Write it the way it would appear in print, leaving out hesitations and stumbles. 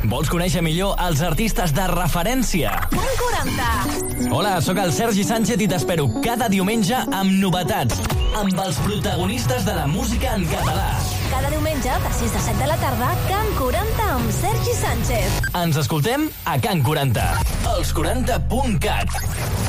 Vols conèixer millor els artistes de referència? Can 40. Hola, sóc el Sergi Sánchez i t'espero cada diumenge amb novetats, amb els protagonistes de la música en català. Cada diumenge, de 6 a 7 de la tarda, Can 40 amb Sergi Sánchez. Ens escoltem a Can 40, els 40.cat.